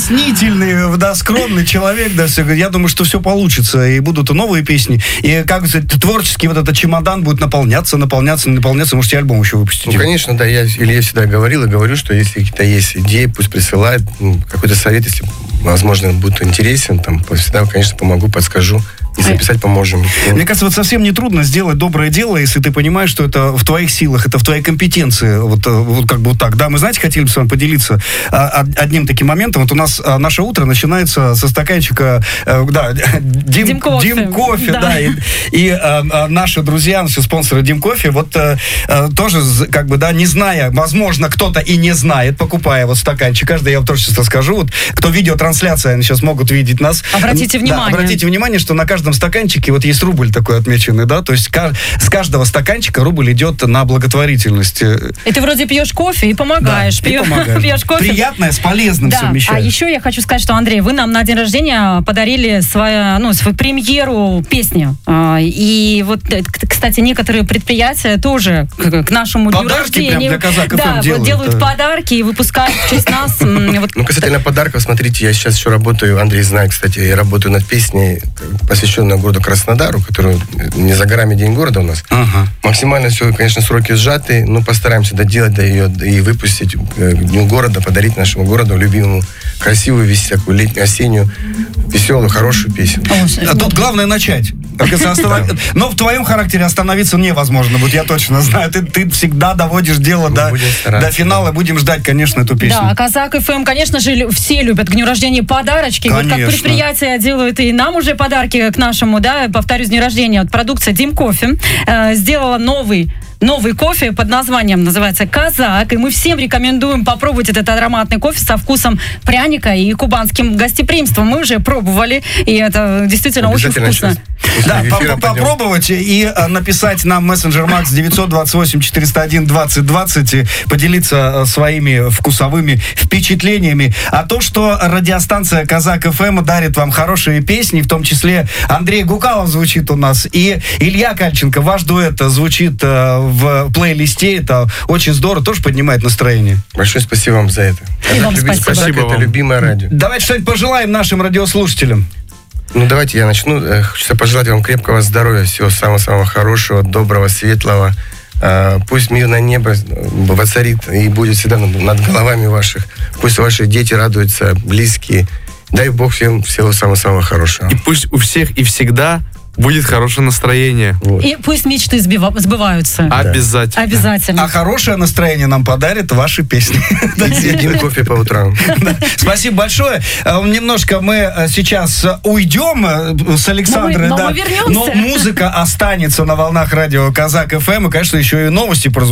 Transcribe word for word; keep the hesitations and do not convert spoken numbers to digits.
стеснительный, да, скромный человек, да, все, я думаю, что все получится, и будут и новые песни, и, как сказать, творческий вот этот чемодан будет наполняться, наполняться, наполняться, можете альбом еще выпустить. Ну, конечно, да, я, или я всегда говорил и говорю, что если какие-то есть идеи, пусть присылают, ну, какой-то совет, если, возможно, будет интересен, там, всегда, конечно, помогу, подскажу. И записать поможем. Мне кажется, вот совсем не трудно сделать доброе дело, если ты понимаешь, что это в твоих силах, это в твоей компетенции. Вот, вот как бы вот так. Да, мы, знаете, хотели бы с вами поделиться а, одним таким моментом. Вот у нас а, наше утро начинается со стаканчика а, да, Дим, Дим кофе. Дим кофе, да. да и и а, а, наши друзья, наши спонсоры Дим кофе, вот а, а, тоже, как бы, да, не зная, возможно, кто-то и не знает, покупая вот стаканчик. Каждый, я вам тоже сейчас скажу, вот, кто видеотрансляция, они сейчас могут видеть нас. Обратите да, внимание. Обратите внимание, что на каждом стаканчике вот есть рубль такой отмеченный, да, то есть с каждого стаканчика рубль идет на благотворительность. И ты вроде пьешь кофе и помогаешь. Да, Пью, и помогаешь. Пьешь кофе. Приятное с полезным да. совмещаешь. А еще я хочу сказать, что, Андрей, вы нам на день рождения подарили свою, ну, свою премьеру песни. И вот, кстати, некоторые предприятия тоже к нашему подарки дню рождения прям для Казак эф эм да, делают, делают да. подарки и выпускают в честь нас. Вот. Ну, касательно подарков, смотрите, я сейчас еще работаю, Андрей знает, кстати, я работаю над песней, посвященной городу Краснодару, которую не за горами День города у нас. Ага. Максимально все, конечно, сроки сжаты, но постараемся доделать до ее и выпустить к Дню города, подарить нашему городу любимому красивую, весь такую летнюю, осеннюю, веселую, хорошую песню. А тут главное начать. Но в твоем характере остановиться невозможно. Вот я точно знаю. Ты, ты всегда доводишь дело до, до финала. Будем ждать, конечно, эту песню. Да, Казак эф эм, конечно же, все любят к дню рождения подарочки. Конечно. Вот как предприятия делают и нам уже подарки к нашему, да, повторюсь, дню рождения. Вот продукция Дим кофе э, сделала новый Новый кофе под названием называется «Казак». И мы всем рекомендуем попробовать этот ароматный кофе со вкусом пряника и кубанским гостеприимством. Мы уже пробовали, и это действительно очень вкусно. Да, попробовать и а, написать нам мессенджер Макс девятьсот двадцать восемь четыреста один двадцать двадцать, поделиться а, своими вкусовыми впечатлениями. А то, что радиостанция Казак эф эм дарит вам хорошие песни, в том числе Андрей Гукалов звучит у нас, и Илья Кальченко, ваш дуэт звучит а, в плейлисте, это очень здорово, тоже поднимает настроение. Большое спасибо вам за это. И вам спасибо. спасибо. Это любимое радио. Давайте что-нибудь пожелаем нашим радиослушателям. Ну, давайте я начну. Хочется пожелать вам крепкого здоровья, всего самого-самого хорошего, доброго, светлого. Пусть мирное небо воцарит и будет всегда над головами ваших. Пусть ваши дети радуются, близкие. Дай Бог всем всего самого-самого хорошего. И пусть у всех и всегда будет хорошее настроение. Вот. И пусть мечты сбива- сбываются. Обязательно. Обязательно. А хорошее настроение нам подарит ваши песни. Один кофе по утрам. Спасибо большое. Немножко мы сейчас уйдем с Александрой. Но мы- но мы вернемся. Но музыка останется на волнах радио Казак эф эм. И, конечно, еще и новости прозвучат.